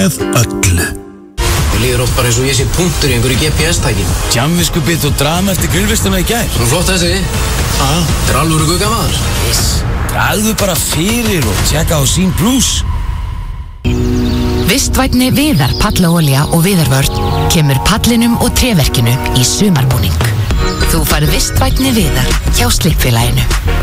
Með öllu. Mér líður oft bara eins og ég sé punktur í einhverju GPS-tæki. Djamviskubit og drama eftir grillvistuna í gær. Svo flott þessi. Þetta er alvöru guggamaður. Dragðu bara fyrir og tjekka á Sín Plus. Vistvænni Viðar pallaolía og viðarvörn kemur pallinum og tréverkinu í sumarbúning. Þú færð vistvænni Viðar hjá Slippfélaginu.